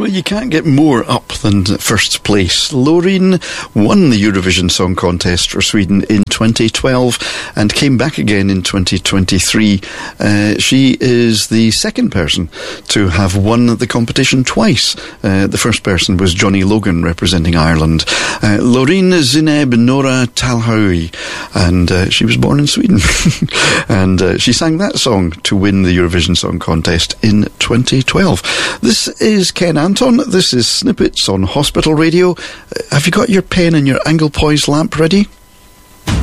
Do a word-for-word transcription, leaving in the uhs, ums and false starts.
you can't get more up than first place. Loreen won the Eurovision Song Contest for Sweden in twenty twelve and came back again in twenty twenty-three. Uh, she is the second person to have won the competition twice. Uh, the first person was Johnny Logan, representing Ireland. Uh, Loreen Zineb Nora Talhaoui, and uh, she was born in Sweden. and uh, she sang that song to win the Eurovision Song Contest in twenty twelve. This is Ken Anton. This is Snippets on Hospital Radio. Uh, have you got your pen and your Anglepoise lamp ready?